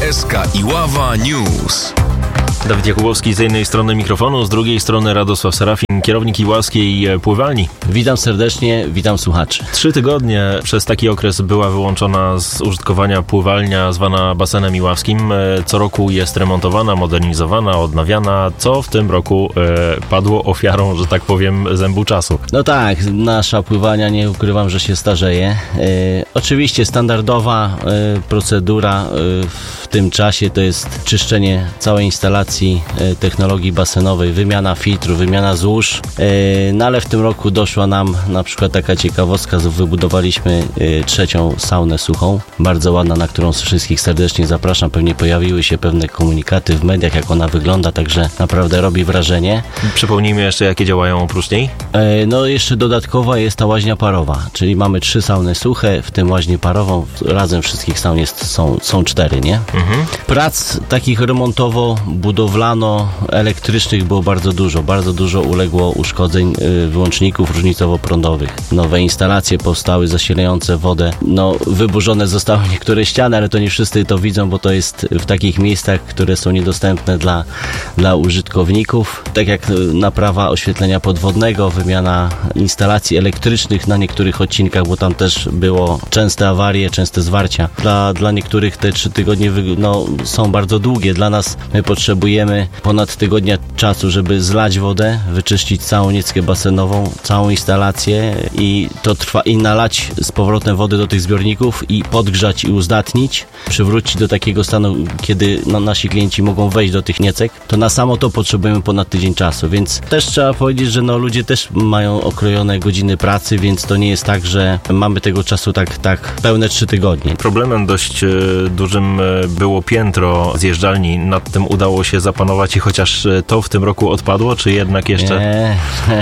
SK Iława News. Dawid Jakubowski z jednej strony mikrofonu, z drugiej strony Radosław Serafin, kierownik Iławskiej Pływalni. Witam serdecznie, witam słuchaczy. 3 tygodnie przez taki okres była wyłączona z użytkowania pływalnia zwana basenem iławskim. Co roku jest remontowana, modernizowana, odnawiana. Co w tym roku padło ofiarą, że tak powiem, zębu czasu? No tak, nasza pływalnia, nie ukrywam, że się starzeje. Oczywiście standardowa procedura w tym czasie to jest czyszczenie całej instalacji technologii basenowej, wymiana filtrów, wymiana złóż. No ale w tym roku doszła nam na przykład taka ciekawostka, wybudowaliśmy 3. saunę suchą, bardzo ładna, na którą wszystkich serdecznie zapraszam. Pewnie pojawiły się pewne komunikaty w mediach, jak ona wygląda, także naprawdę robi wrażenie. Przypomnijmy jeszcze, jakie działają oprócz niej? No jeszcze dodatkowa jest ta łaźnia parowa, czyli mamy 3 sauny suche, w tym łaźnię parową. Razem wszystkich saun są 4, nie? Prac takich remontowo-budowlano-elektrycznych było bardzo dużo uległo uszkodzeń wyłączników różnicowo-prądowych. Nowe instalacje powstały zasilające wodę. No, wyburzone zostały niektóre ściany, ale to nie wszyscy to widzą, bo to jest w takich miejscach, które są niedostępne dla użytkowników. Tak jak naprawa oświetlenia podwodnego, wymiana instalacji elektrycznych na niektórych odcinkach, bo tam też było częste awarie, częste zwarcia. Dla niektórych te 3 tygodnie są bardzo długie. Dla nas my potrzebujemy ponad tygodnia czasu, żeby zlać wodę, wyczyścić całą nieckę basenową, całą instalację i to trwa, i nalać z powrotem wody do tych zbiorników i podgrzać i uzdatnić, przywrócić do takiego stanu, kiedy nasi klienci mogą wejść do tych niecek, to na samo to potrzebujemy ponad tydzień czasu, więc też trzeba powiedzieć, że ludzie też mają okrojone godziny pracy, więc to nie jest tak, że mamy tego czasu tak pełne 3 tygodnie. Problemem dość dużym było piętro zjeżdżalni. Nad tym udało się zapanować i chociaż to w tym roku odpadło, czy jednak jeszcze? Nie,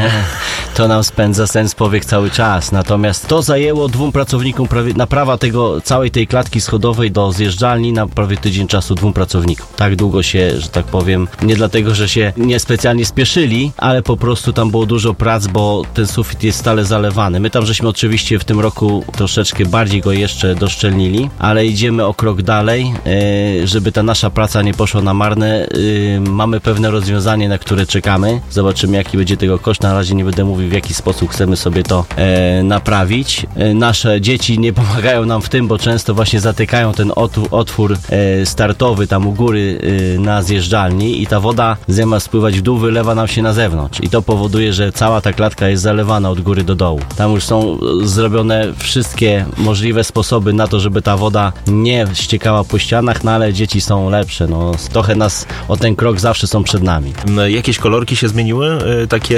to nam spędza sens powiek cały czas. Natomiast to zajęło 2 pracownikom, naprawa całej tej klatki schodowej do zjeżdżalni na prawie tydzień czasu 2 pracownikom. Tak długo się, że tak powiem, nie dlatego, że się niespecjalnie spieszyli, ale po prostu tam było dużo prac, bo ten sufit jest stale zalewany. My tam żeśmy oczywiście w tym roku troszeczkę bardziej go jeszcze doszczelnili, ale idziemy o krok dalej, żeby ta nasza praca nie poszła na marne. Mamy pewne rozwiązanie, na które czekamy. Zobaczymy, jaki będzie tego koszt. Na razie nie będę mówił, w jaki sposób chcemy sobie to naprawić. Nasze dzieci nie pomagają nam w tym, bo często właśnie zatykają ten otwór startowy tam u góry na zjeżdżalni i ta woda zamiast spływać w dół, wylewa nam się na zewnątrz. I to powoduje, że cała ta klatka jest zalewana od góry do dołu. Tam już są zrobione wszystkie możliwe sposoby na to, żeby ta woda nie ściekała po ścianach, ale dzieci są lepsze. Trochę nas o ten krok zawsze są przed nami. Jakieś kolorki się zmieniły? Takie,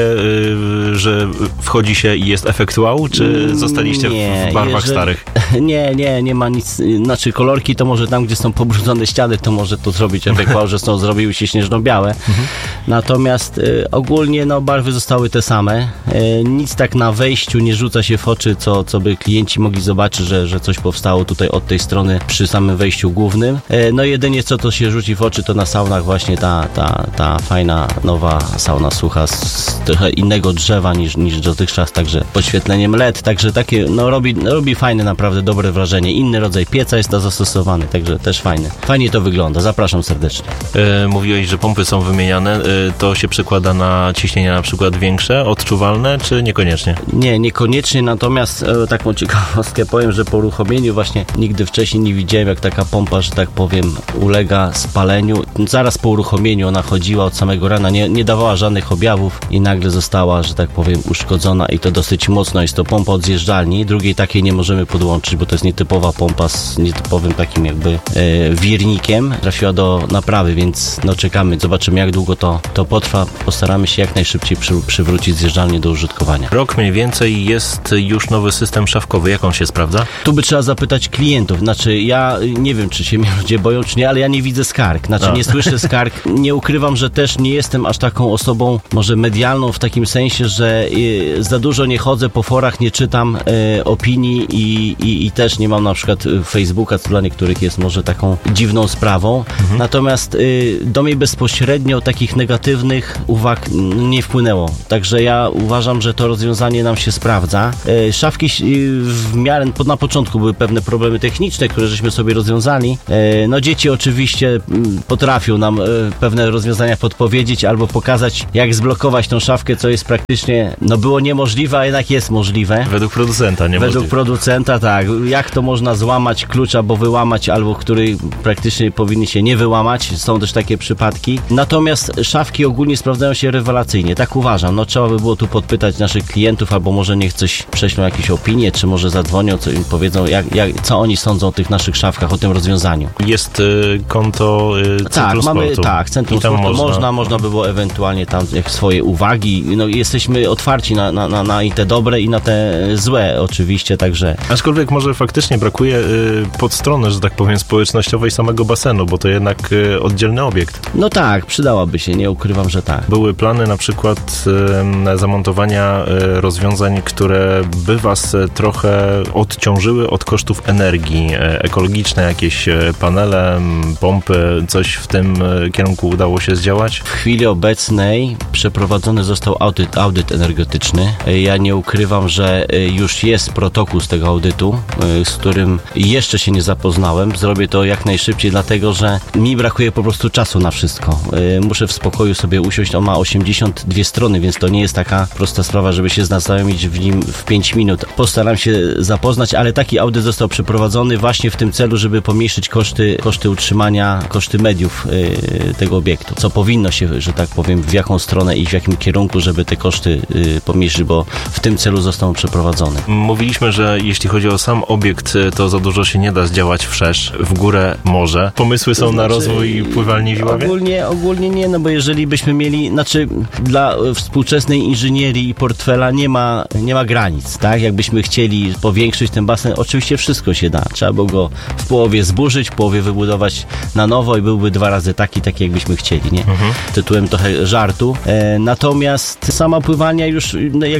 że wchodzi się i jest efekt wow? Czy zostaliście w barwach starych? Nie ma nic. Znaczy kolorki to może tam, gdzie są pobrudzone ściany, to może to zrobić efekt wow, że zrobiły się śnieżno-białe. Natomiast ogólnie barwy zostały te same. Nic tak na wejściu nie rzuca się w oczy, co by klienci mogli zobaczyć, że coś powstało tutaj od tej strony przy samym wejściu głównym. Jedynie co to się rzuci w oczy, to na saunach właśnie ta fajna, nowa sauna sucha z trochę innego drzewa niż dotychczas, także podświetleniem LED, także takie, robi fajne, naprawdę dobre wrażenie. Inny rodzaj pieca jest zastosowany, także też fajne. Fajnie to wygląda, zapraszam serdecznie. Mówiłeś, że pompy są wymieniane, to się przekłada na ciśnienia na przykład większe, odczuwalne, czy niekoniecznie? Nie, niekoniecznie, natomiast taką ciekawostkę powiem, że po uruchomieniu właśnie nigdy wcześniej nie widziałem, jak taka pompa, że tak powiem, ulega spaleniu. Zaraz po uruchomieniu ona chodziła od samego rana, nie dawała żadnych objawów i nagle została, że tak powiem, uszkodzona i to dosyć mocno. Jest to pompa od zjeżdżalni, drugiej takiej nie możemy podłączyć, bo to jest nietypowa pompa z nietypowym takim jakby wirnikiem. Trafiła do naprawy, więc czekamy, zobaczymy, jak długo to potrwa. Postaramy się jak najszybciej przywrócić zjeżdżalnię do użytkowania. Rok mniej więcej jest już nowy system szafkowy. Jak on się sprawdza? Tu by trzeba zapytać klientów. Znaczy, ja nie wiem, czy się mnie ludzie boją, czy nie, ale ja nie widzę skarg. Znaczy, nie słyszę skarg. Nie ukrywam, że też nie jestem aż taką osobą może medialną w takim sensie, że za dużo nie chodzę po forach, nie czytam opinii i też nie mam na przykład Facebooka, co dla niektórych jest może taką dziwną sprawą. Natomiast do mnie bezpośrednio takich negatywnych uwag nie wpłynęło. Także ja uważam, że to rozwiązanie nam się sprawdza. Szafki w miarę na początku były pewne problemy techniczne, które żeśmy sobie rozwiązali. No dzieci oczywiście potrafią nam pewne rozwiązania podpowiedzieć albo pokazać, jak zblokować tą szafkę, co jest praktycznie, no było niemożliwe, a jednak jest możliwe. Według producenta niemożliwe. Według producenta, tak. Jak to można złamać klucz albo wyłamać, albo który praktycznie powinny się nie wyłamać. Są też takie przypadki. Natomiast szafki ogólnie sprawdzają się rewelacyjnie. Tak uważam. No trzeba by było tu podpytać naszych klientów, albo może niech coś prześlą jakieś opinie, czy może zadzwonią, co im powiedzą, co oni sądzą o tych naszych szafkach, o tym rozwiązaniu. Jest konto Centrum Sportu. Tak, Centrum Sportu. Można by było ewentualnie tam swoje uwagi. No jesteśmy otwarci na i te dobre, i na te złe oczywiście, także. Aczkolwiek może faktycznie brakuje podstrony, że tak powiem, społecznościowej samego basenu, bo to jednak oddzielny obiekt. No tak, przydałaby się, nie ukrywam, że tak. Były plany na przykład zamontowania rozwiązań, które by was trochę odciążyły od kosztów energii. Ekologiczne jakieś panele, pompy, coś w tym kierunku udało się zdziałać? W chwili obecnej przeprowadzony został audyt energetyczny. Ja nie ukrywam, że już jest protokół z tego audytu, z którym jeszcze się nie zapoznałem. Zrobię to jak najszybciej, dlatego że mi brakuje po prostu czasu na wszystko. Muszę w spokoju sobie usiąść. On ma 82 strony, więc to nie jest taka prosta sprawa, żeby się zaznajomić w nim w 5 minut. Postaram się zapoznać, ale taki audyt został przeprowadzony właśnie w tym celu, żeby pomniejszyć koszty utrzymania, koszty mediów tego obiektu. Co powinno się, że tak powiem, w jaką stronę iść, w jakim kierunku, żeby te koszty pomniejszyć, bo w tym celu został przeprowadzony. Mówiliśmy, że jeśli chodzi o sam obiekt, to za dużo się nie da zdziałać wszerz, w górę może. Pomysły są na rozwój pływalni w Iławie? Ogólnie nie, no bo jeżeli byśmy mieli, dla współczesnej inżynierii i portfela nie ma granic, tak? Jakbyśmy chcieli powiększyć ten basen, oczywiście wszystko się da. Trzeba było go w połowie zburzyć, w połowie wybudować na nowo i byłby 2 razy taki jakbyśmy chcieli, nie? Tytułem trochę żartu. Natomiast sama pływalnia już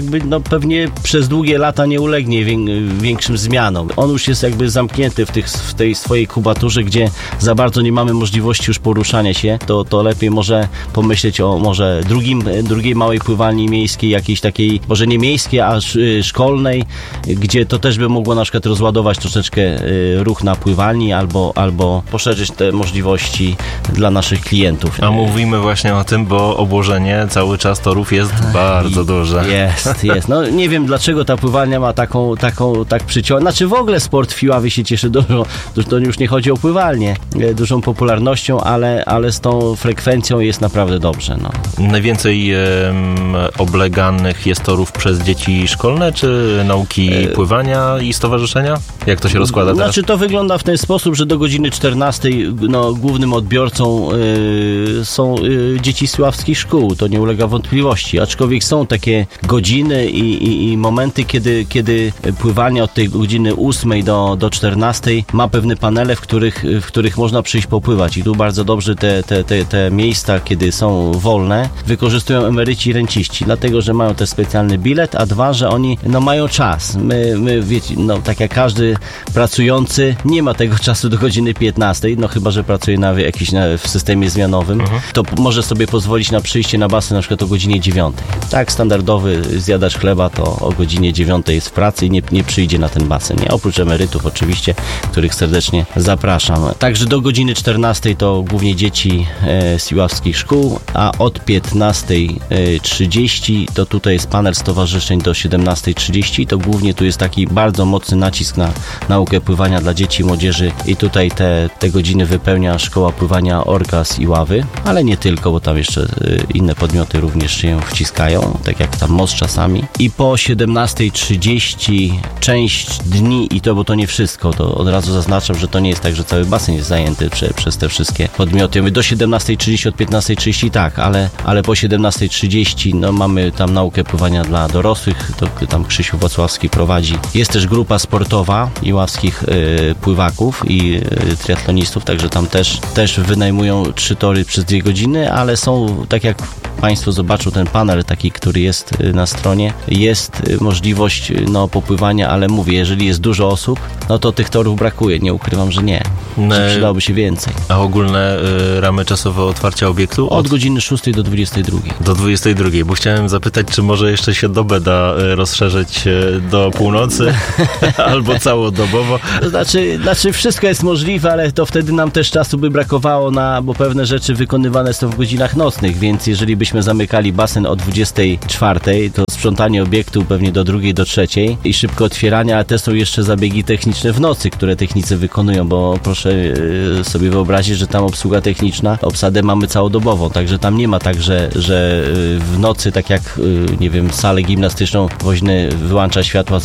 pewnie przez długie lata nie ulegnie większym zmianom. On już jest jakby zamknięty w tej swojej kubaturze, gdzie za bardzo nie mamy możliwości już poruszania się, to lepiej może pomyśleć o może drugiej małej pływalni miejskiej, jakiejś takiej, może nie miejskiej, a szkolnej, gdzie to też by mogło na przykład rozładować troszeczkę ruch na pływalni albo poszerzyć te możliwości dla naszych klientów. A mówimy właśnie o tym, bo obłożenie cały czas torów jest bardzo duże. Jest. No nie wiem, dlaczego ta pływalnia ma tak przyciąg. Znaczy w ogóle sport w Iławie się cieszy dużo, to już nie chodzi o pływalnię, dużą popularnością, ale z tą frekwencją jest naprawdę dobrze. No. Najwięcej obleganych jest torów przez dzieci szkolne, czy nauki pływania i stowarzyszenia? Jak to się rozkłada teraz? Znaczy to wygląda w ten sposób, że do godziny 14 głównym odbiorcą są dzieci z iławskich szkół, to nie ulega wątpliwości, aczkolwiek są takie godziny i momenty, kiedy pływanie od tej godziny 8 do 14 ma pewne panele, w których można przyjść popływać i tu bardzo dobrze te miejsca, kiedy są wolne, wykorzystują emeryci i renciści, dlatego, że mają też specjalny bilet, a 2, że oni mają czas. My wiecie, tak jak każdy pracujący nie ma tego czasu do godziny 15, chyba, że pracuje w systemie zmianowym, to może sobie pozwolić na przyjście na basen na przykład o godzinie 9. Tak, standardowy zjadacz chleba to o godzinie 9 jest w pracy i nie przyjdzie na ten basen. Nie? Oprócz emerytów oczywiście, których serdecznie zapraszam. Także do godziny 14 to głównie dzieci z iławskich szkół, a od 15:30 to tutaj jest panel stowarzyszeń do 17:30, to głównie tu jest taki bardzo mocny nacisk na naukę pływania dla dzieci i młodzieży i tutaj te godziny wypełnia Szkoła Pływania Orka z Iławy, ale nie tylko, bo tam jeszcze inne podmioty również się wciskają, tak jak tam most czasami. I po 17:30 część dni, bo to nie wszystko, to od razu zaznaczam, że to nie jest tak, że cały basen jest zajęty przez te wszystkie podmioty. Do 17:30, od 15:30 tak, ale po 17:30 mamy tam naukę pływania dla dorosłych, to tam Krzysiu Wacławski prowadzi. Jest też grupa sportowa iławskich pływaków i triatlonistów, także tam też wynajmują 3 tory przez 2 godziny, ale są, tak jak Państwo zobaczą ten panel taki, który jest na stronie, jest możliwość popływania, ale mówię, jeżeli jest dużo osób, no to tych torów brakuje, nie ukrywam, że nie. Przydałoby się więcej. A ogólne ramy czasowe otwarcia obiektu? Od godziny 6 do 22. Do 22, bo chciałem zapytać, czy może jeszcze się dobę da rozszerzyć do północy albo całodobowo? To znaczy wszystko jest możliwe, ale to wtedy nam też czasu by brakowało bo pewne rzeczy wykonywane są w godzinach nocnych, więc jeżeli byśmy zamykali basen o 24, to sprzątanie obiektu pewnie do 2, do 3 i szybko otwieranie, a te są jeszcze zabiegi techniczne w nocy, które technicy wykonują, bo proszę sobie wyobrazić, że tam obsługa techniczna, obsadę mamy całodobową, także tam nie ma tak, że w nocy, tak jak, nie wiem, salę gimnastyczną woźny wyłącza światła,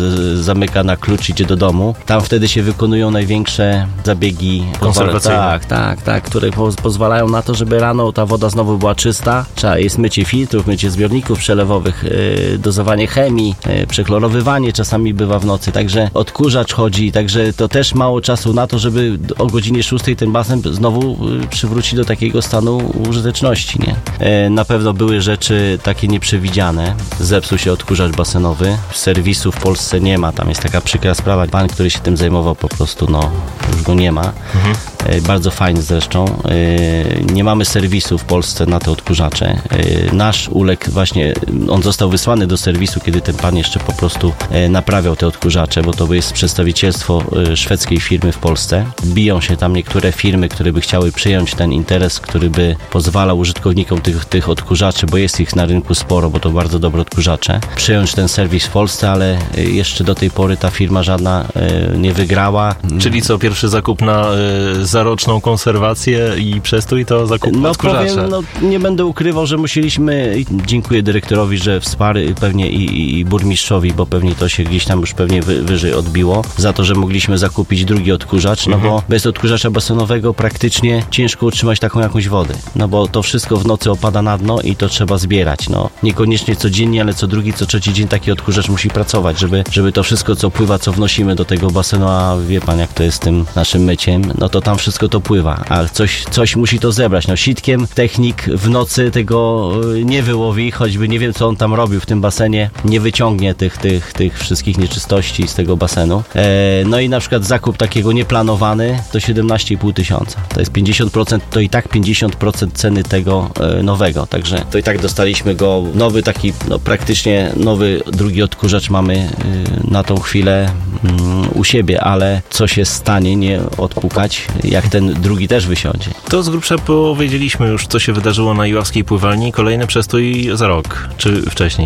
zamyka na klucz, idzie do domu. Tam wtedy się wykonują największe zabiegi konserwacyjne. Tak, które pozwalają na to, żeby rano ta woda znowu była czysta. Jest mycie filtrów, mycie zbiorników przelewowych, dozowanie chemii, przechlorowywanie czasami bywa w nocy, także odkurzacz chodzi, także to też mało czasu na to, żeby o godzinie 6 ten basen znowu przywrócić do takiego stanu użyteczności, nie? Na pewno były rzeczy takie nieprzewidziane. Zepsuł się odkurzacz basenowy. Serwisu w Polsce nie ma. Tam jest taka przykra sprawa. Pan, który się tym zajmował, po prostu już go nie ma. Bardzo fajny zresztą. Nie mamy serwisu w Polsce na te odkurzacze. Nasz uległ właśnie, on został wysłany do serwisu, kiedy ten pan jeszcze po prostu naprawiał te odkurzacze, bo to jest przedstawicielstwo szwedzkiej firmy w Polsce. Biją się tam niektóre firmy, które by chciały przyjąć ten interes, który by pozwalał użytkownikom tych odkurzaczy, bo jest ich na rynku sporo, bo to bardzo dobre odkurzacze, przyjąć ten serwis w Polsce, ale jeszcze do tej pory ta firma żadna nie wygrała. Czyli co, pierwszy zakup na zaroczną konserwację i przestój to zakup odkurzacza? Powiem, nie będę ukrywał, że musieliśmy, dziękuję dyrektorowi, że wsparł pewnie i burmistrzowi, bo pewnie to się gdzieś tam już pewnie wyżej odbiło, za to, że mogliśmy zakupić drugi odkurzacz, bo bez odkurzacza basenowego praktycznie ciężko utrzymać taką jakąś wodę, bo to wszystko w nocy opada na dno i to trzeba zbierać, niekoniecznie codziennie, ale co drugi, co trzeci dzień taki odkurzacz musi pracować, żeby to wszystko, co pływa, co wnosimy do tego basenu, a wie pan, jak to jest z tym naszym myciem, to tam wszystko to pływa, a coś musi to zebrać, sitkiem technik w nocy tego nie wyłowi, choćby nie wiem, co on tam robił w tym basenie, nie wyciągnie tych wszystkich nieczystości z tego basenu. I na przykład zakup takiego nieplanowany to 17,5 tysiąca. To jest 50%, to i tak 50% ceny tego nowego, także to i tak dostaliśmy go, nowy taki, praktycznie nowy drugi odkurzacz mamy na tą chwilę u siebie, ale co się stanie, nie odpukać, jak ten drugi też wysiądzie. To z grubsza powiedzieliśmy już, co się wydarzyło na Iławskiej Pływalni. Kolejny przestój za rok, czy wcześniej?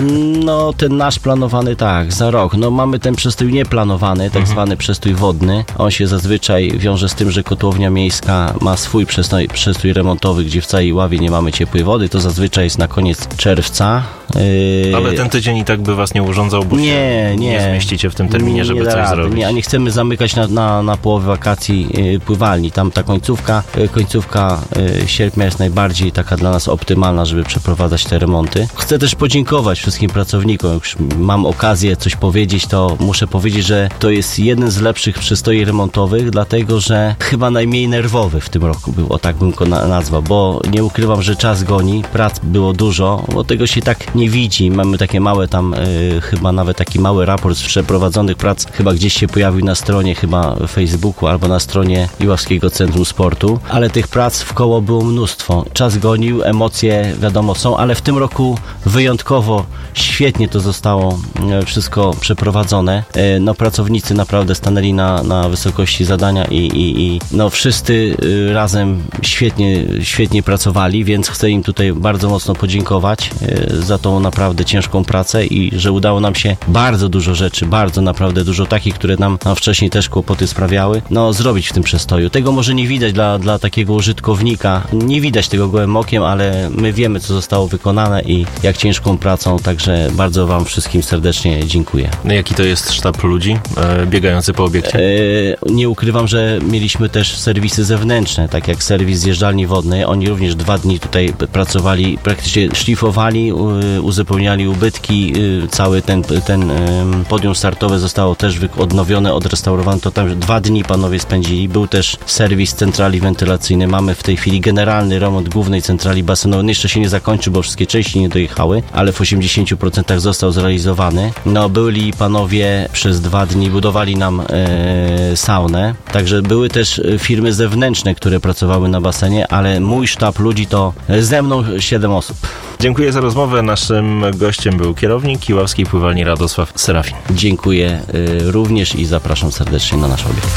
Ten nasz planowany za rok. Mamy ten przestój nieplanowany, tak zwany przestój wodny. On się zazwyczaj wiąże z tym, że kotłownia miejska ma swój przestój remontowy, gdzie w całej Iławie nie mamy ciepłej wody. To zazwyczaj jest na koniec czerwca. Ale ten tydzień i tak by was nie urządzał, bo nie zmieścicie w tym terminie, żeby coś zrobić. Nie, a nie chcemy zamykać na połowę wakacji pływalni. Tam ta końcówka sierpnia jest najbardziej taka dla nas optymalna, żeby przeprowadzać te remonty. Chcę też podziękować wszystkim pracownikom. Jak już mam okazję coś powiedzieć, to muszę powiedzieć, że to jest jeden z lepszych przystoi remontowych, dlatego, że chyba najmniej nerwowy w tym roku był, tak bym go nazwał, bo nie ukrywam, że czas goni, prac było dużo, bo tego się tak nie widzi. Mamy takie małe tam, chyba nawet taki mały raport z przeprowadzonych prac, chyba gdzieś się pojawił na stronie chyba Facebooku albo na stronie Iławskiego Centrum Sportu, ale tych prac w koło było mnóstwo. Czas gonił, emocje wiadomo są, ale w tym roku wyjątkowo świetnie to zostało wszystko przeprowadzone. Pracownicy naprawdę stanęli na wysokości zadania i wszyscy razem świetnie pracowali, więc chcę im tutaj bardzo mocno podziękować za tą naprawdę ciężką pracę i że udało nam się bardzo dużo rzeczy, naprawdę dużo takich, które nam wcześniej też kłopoty sprawiały, zrobić w tym przestoju. Tego może nie widać dla takiego użytkownika, nie widać tego gołym okiem, ale my wiemy, co zostało wykonane i jak ciężką pracą, także bardzo wam wszystkim serdecznie dziękuję. Jaki to jest sztab ludzi biegający po obiekcie? Nie ukrywam, że mieliśmy też serwisy zewnętrzne, tak jak serwis zjeżdżalni wodnej. Oni również 2 dni tutaj pracowali, praktycznie szlifowali, uzupełniali ubytki, cały ten podium startowe zostało też odnowione, odrestaurowane, to tam 2 dni panowie spędzili. Był też serwis centrali wentylacyjnej, mamy w tej chwili generalny remont głównej centrali basenowej, jeszcze się nie zakończy, bo wszystkie części nie dojechały, ale w 80% został zrealizowany. No, byli panowie przez 2 dni, budowali nam saunę, także były też firmy zewnętrzne, które pracowały na basenie, ale mój sztab ludzi to ze mną 7 osób. Dziękuję za rozmowę. Naszym gościem był kierownik Iławskiej Pływalni Radosław Serafin. Dziękuję również i zapraszam serdecznie na nasz obiekt.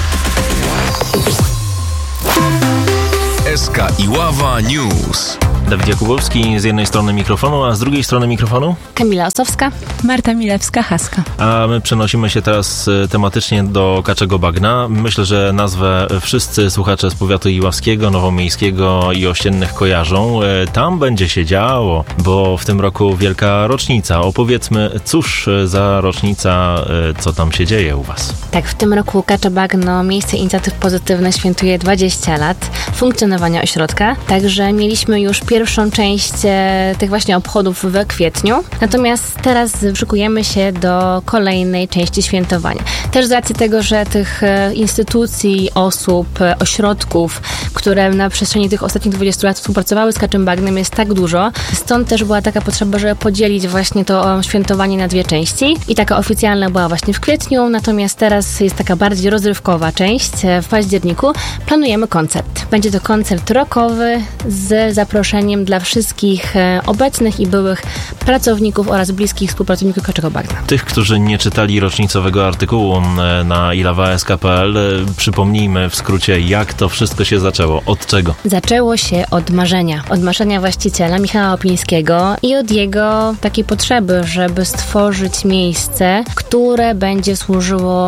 SK Iława News. Dawid Jakubowski z jednej strony mikrofonu, a z drugiej strony mikrofonu? Kamila Osowska, Marta Milewska-Haska. A my przenosimy się teraz tematycznie do Kaczego Bagna. Myślę, że nazwę wszyscy słuchacze z powiatu iławskiego, nowomiejskiego i ościennych kojarzą. Tam będzie się działo, bo w tym roku wielka rocznica. Opowiedzmy, cóż za rocznica, co tam się dzieje u was? Tak, w tym roku Kacze Bagno, miejsce inicjatyw pozytywnych, świętuje 20 lat funkcjonowania ośrodka. Także mieliśmy już pierwszą część tych właśnie obchodów w kwietniu. Natomiast teraz szykujemy się do kolejnej części świętowania. Też z racji tego, że tych instytucji, osób, ośrodków, które na przestrzeni tych ostatnich 20 lat współpracowały z Kaczym Bagnem, jest tak dużo. Stąd też była taka potrzeba, żeby podzielić właśnie to świętowanie na 2 części. I taka oficjalna była właśnie w kwietniu, natomiast teraz jest taka bardziej rozrywkowa część. W październiku planujemy koncert. Będzie to koncert rockowy z zaproszeniem dla wszystkich obecnych i byłych pracowników oraz bliskich współpracowników Kaczego Bagna. Tych, którzy nie czytali rocznicowego artykułu na ilawa.sk.pl, przypomnijmy w skrócie, jak to wszystko się zaczęło. Od czego? Zaczęło się od marzenia. Od marzenia właściciela Michała Opińskiego i od jego takiej potrzeby, żeby stworzyć miejsce, które będzie służyło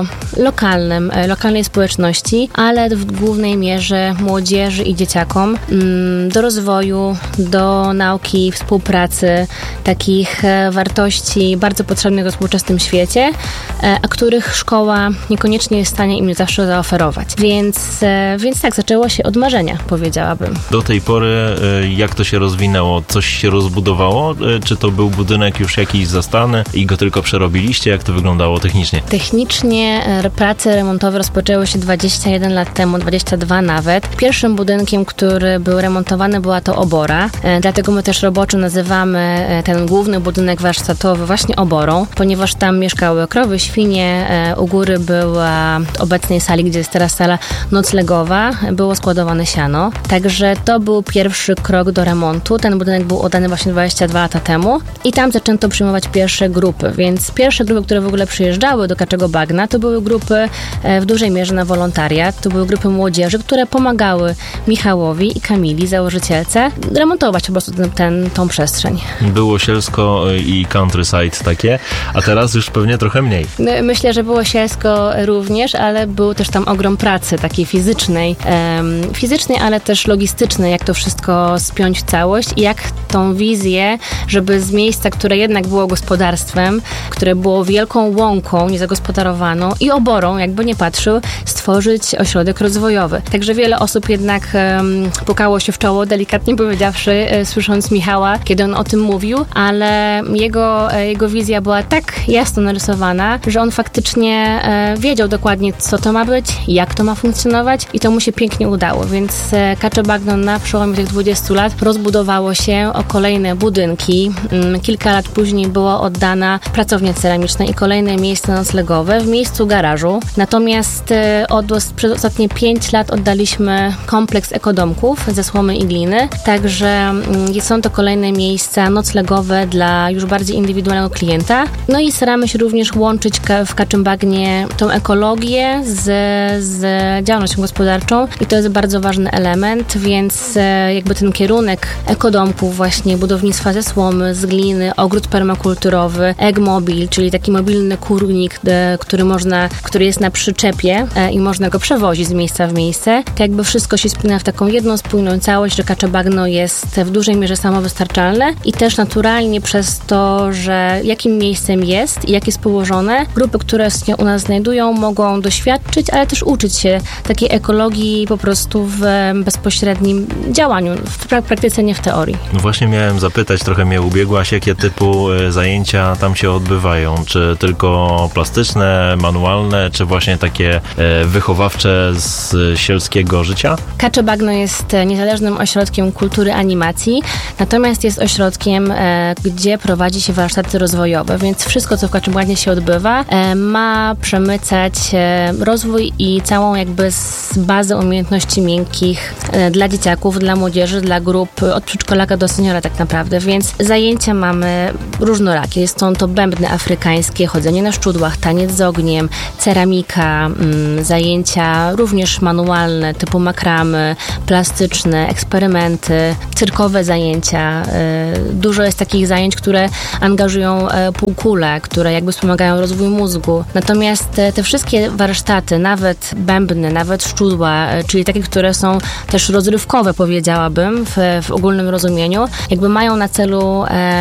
lokalnej społeczności, ale w głównej mierze młodzieży i dzieciakom do rozwoju, do nauki, współpracy, takich wartości bardzo potrzebnych w współczesnym świecie, a których szkoła niekoniecznie jest w stanie im zawsze zaoferować. Więc tak, zaczęło się od marzenia, powiedziałabym. Do tej pory jak to się rozwinęło? Coś się rozbudowało? Czy to był budynek już jakiś zastany i go tylko przerobiliście? Jak to wyglądało technicznie? Technicznie prace remontowe rozpoczęły się 21 lat temu, 22 nawet. Pierwszym budynkiem, który był remontowany, była to obora. Dlatego my też roboczo nazywamy ten główny budynek warsztatowy właśnie oborą, ponieważ tam mieszkały krowy, świnie, u góry była obecnej sali, gdzie jest teraz sala noclegowa, było składowane siano. Także to był pierwszy krok do remontu. Ten budynek był oddany właśnie 22 lata temu i tam zaczęto przyjmować pierwsze grupy, więc pierwsze grupy, które w ogóle przyjeżdżały do Kaczego Bagna, to były grupy w dużej mierze na wolontariat, to były grupy młodzieży, które pomagały Michałowi i Kamili, założycielce, remontować po prostu tą przestrzeń. Było sielsko i countryside takie, a teraz już pewnie trochę mniej. Myślę, że było sielsko również, ale był też tam ogrom pracy takiej fizycznej, ale też logistycznej, jak to wszystko spiąć w całość i jak tą wizję, żeby z miejsca, które jednak było gospodarstwem, które było wielką łąką niezagospodarowaną i oborą, jakby nie patrzył, stworzyć ośrodek rozwojowy. Także wiele osób jednak pukało się w czoło, delikatnie powiedziawszy, słysząc Michała, kiedy on o tym mówił, ale jego wizja była tak jasno narysowana, że on faktycznie wiedział dokładnie, co to ma być, jak to ma funkcjonować i to mu się pięknie udało, więc Kacze Bagno na przełomie tych 20 lat rozbudowało się o kolejne budynki. Kilka lat później była oddana pracownia ceramiczna i kolejne miejsce noclegowe w miejscu garażu. Natomiast przez ostatnie 5 lat oddaliśmy kompleks ekodomków ze słomy i gliny, także są to kolejne miejsca noclegowe dla już bardziej indywidualnego klienta. No i staramy się również łączyć w Kaczym Bagnie tą ekologię z działalnością gospodarczą i to jest bardzo ważny element, więc jakby ten kierunek ekodomków, właśnie budownictwa ze słomy, z gliny, ogród permakulturowy, Egmobil, czyli taki mobilny kurnik, który jest na przyczepie i można go przewozić z miejsca w miejsce. To jakby wszystko się spina w taką jedną spójną całość, że Kacze Bagno jest w dużej mierze samowystarczalne i też naturalnie przez to, że jakim miejscem jest i jak jest położone, grupy, które się u nas znajdują, mogą doświadczyć, ale też uczyć się takiej ekologii po prostu w bezpośrednim działaniu, w praktyce, nie w teorii. No właśnie miałem zapytać, trochę mnie ubiegłaś, jakie typu zajęcia tam się odbywają? Czy tylko plastyczne, manualne, czy właśnie takie wychowawcze z sielskiego życia? Kacze Bagno jest niezależnym ośrodkiem kultury animacji, natomiast jest ośrodkiem, gdzie prowadzi się warsztaty rozwojowe, więc wszystko, co w Kaczym Bagnie się odbywa, ma przemycać rozwój i całą jakby bazę umiejętności miękkich dla dzieciaków, dla młodzieży, dla grup od przedszkolaka do seniora tak naprawdę, więc zajęcia mamy różnorakie. Są to bębny afrykańskie, chodzenie na szczudłach, taniec z ogniem, ceramika, zajęcia również manualne typu makramy, plastyczne, eksperymenty, cyrkowe zajęcia. Dużo jest takich zajęć, które angażują półkule, które jakby wspomagają rozwój mózgu. Natomiast te wszystkie warsztaty, nawet bębny, nawet szczudła, czyli takie, które są też rozrywkowe, powiedziałabym, w ogólnym rozumieniu, jakby mają na celu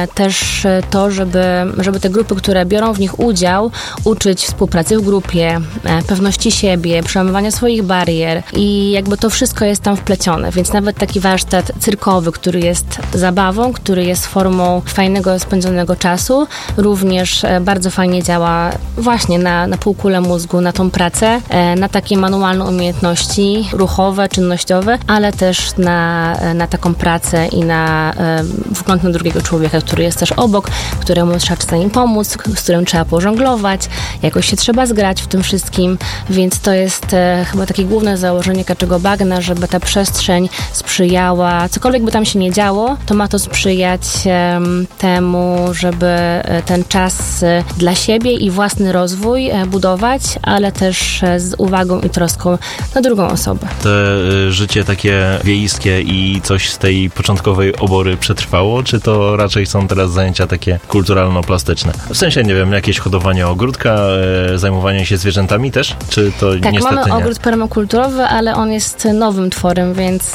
też to, żeby te grupy, które biorą w nich udział, uczyć współpracy w grupie, pewności siebie, przełamywania swoich barier i jakby to wszystko jest tam wplecione, więc nawet taki warsztat cyrkowy, który jest zabawą, który jest formą fajnego spędzonego czasu, również bardzo fajnie działa właśnie na półkulę mózgu, na tą pracę, na takie manualne umiejętności ruchowe, czynnościowe, ale też na taką pracę i na wgląd na drugiego człowieka, który jest też obok, któremu trzeba czasami pomóc, z którym trzeba pożonglować, jakoś się trzeba zgrać w tym wszystkim, więc to jest chyba takie główne założenie Kaczego Bagna, żeby ta przestrzeń sprzyjała, cokolwiek by tam się nie działo, to ma to sprzyjać temu, żeby ten czas dla siebie i własny rozwój budować, ale też z uwagą i troską na drugą osobę. To życie takie wiejskie i coś z tej początkowej obory przetrwało, czy to raczej są teraz zajęcia takie kulturalno-plastyczne? W sensie, nie wiem, jakieś hodowanie ogródka, zajmowanie się zwierzętami też? Czy to tak, niestety mamy nie? ogród permakulturowy, ale on jest nowym tworem,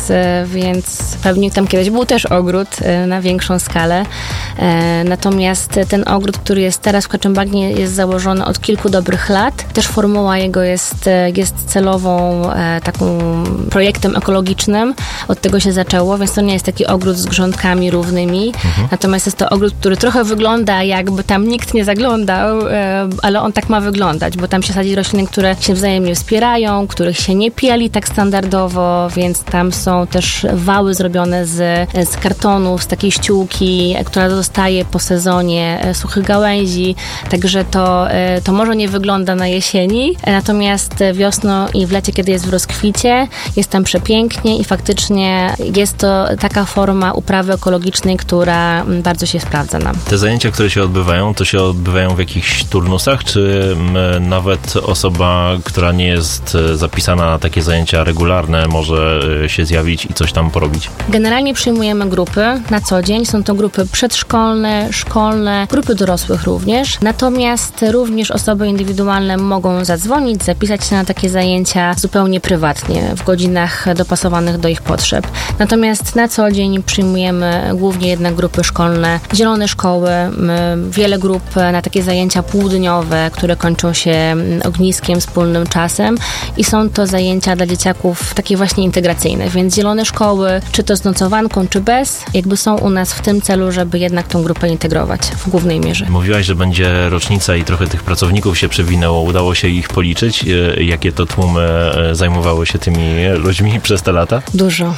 więc pewnie tam kiedyś był też ogród na większą skalę. Natomiast ten ogród, który jest teraz w Kaczym Bagnie, jest założony od kilku dobrych lat. Też formuła jego jest celową taką projektem ekologicznym. Od tego się zaczęło, więc to nie jest taki ogród z grządkami równymi. Natomiast jest to ogród, który trochę wygląda, jakby tam nikt nie zaglądał, ale on tak ma wyglądać, bo tam się sadzi rośliny, które się wzajemnie wspierają, których się nie pieli tak standardowo, więc tam są też wały zrobione z kartonu, z takiej ściółki, która zostaje po sezonie suchych gałęzi, także to może nie wygląda na jesieni, natomiast wiosną i w lecie, kiedy jest w rozkwicie, jest tam przepięknie i faktycznie jest to taka forma uprawy ekologicznej, która bardzo się sprawdza nam. Te zajęcia, które się odbywają, to się odbywają w jakichś turnusach, czy nawet osoba, która nie jest zapisana na takie zajęcia regularne, może się zjawić i coś tam porobić? Generalnie przyjmujemy grupy na co dzień. Są to grupy przedszkolne, szkolne, grupy dorosłych również. Natomiast również osoby indywidualne mogą zadzwonić, zapisać się na takie zajęcia zupełnie prywatnie, w godzinach dopasowanych do ich potrzeb. Natomiast na co dzień przyjmujemy głównie jednak grupy szkolne, zielone szkoły, wiele grup na takie zajęcia półdniowe, które kończą się ogniskiem, wspólnym czasem i są to zajęcia dla dzieciaków takie właśnie integracyjne, więc zielone szkoły, czy to z nocowanką, czy bez, jakby są u nas w tym celu, żeby jednak tą grupę integrować w głównej mierze. Mówiłaś, że będzie rocznica i trochę tych pracowników się przewinęło. Udało się ich policzyć? Jakie to tłumy zajmowały się tymi ludźmi przez te lata? Dużo.